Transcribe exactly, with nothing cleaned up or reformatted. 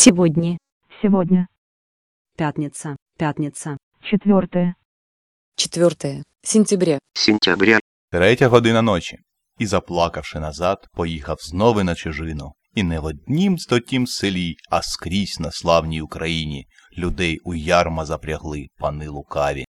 Сегодня. Сегодня. Пятница, пятница. Четвертое. четвертое сентября. Сентября. Третя година ночі. І, заплакавши назад, поїхав знову на чужину. І не в однім стотім селі, а скрізь на славній Україні людей у ярма запрягли пани лукаві.